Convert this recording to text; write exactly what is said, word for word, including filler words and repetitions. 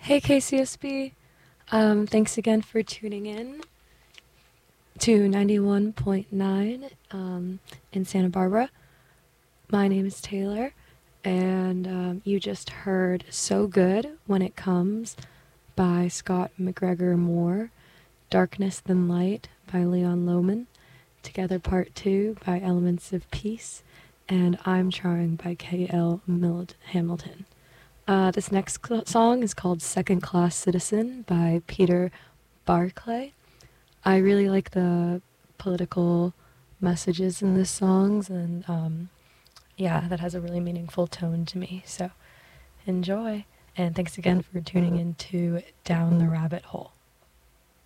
Hey K C S B, um, thanks again for tuning in to ninety-one point nine um, in Santa Barbara. My name is Taylor, and um, you just heard So Good When It Comes by Scott McGregor Moore, Darkness Than Light by Leon Lohman, Together Part two by Elements of Peace, and I'm Trying by K L. Mild Hamilton. Uh, this next cl- song is called Second Class Citizen by Peter Barclay. I really like the political messages in the songs, and um, yeah, that has a really meaningful tone to me. So enjoy, and thanks again for tuning into Down the Rabbit Hole.